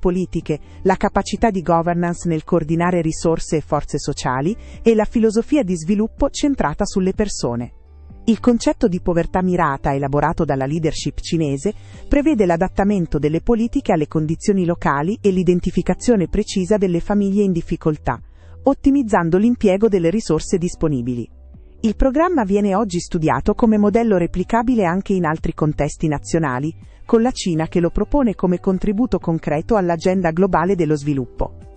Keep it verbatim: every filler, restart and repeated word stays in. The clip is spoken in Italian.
politiche, la capacità di governance nel coordinare risorse e forze sociali e la filosofia di sviluppo centrata sulle persone. Il concetto di povertà mirata, elaborato dalla leadership cinese, prevede l'adattamento delle politiche alle condizioni locali e l'identificazione precisa delle famiglie in difficoltà, ottimizzando l'impiego delle risorse disponibili. Il programma viene oggi studiato come modello replicabile anche in altri contesti nazionali, con la Cina che lo propone come contributo concreto all'agenda globale dello sviluppo.